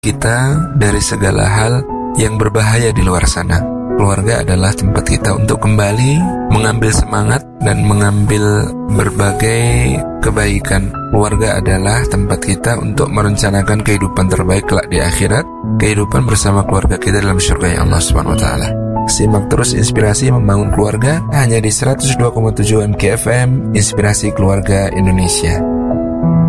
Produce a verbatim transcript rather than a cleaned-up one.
kita dari segala hal yang berbahaya di luar sana. Keluarga adalah tempat kita untuk kembali mengambil semangat dan mengambil berbagai kebaikan. Keluarga adalah tempat kita untuk merencanakan kehidupan terbaik kelak di akhirat, kehidupan bersama keluarga kita dalam surga yang Allah subhanahu wa taala. Simak terus Inspirasi Membangun Keluarga hanya di seratus dua koma tujuh M K F M, Inspirasi Keluarga Indonesia.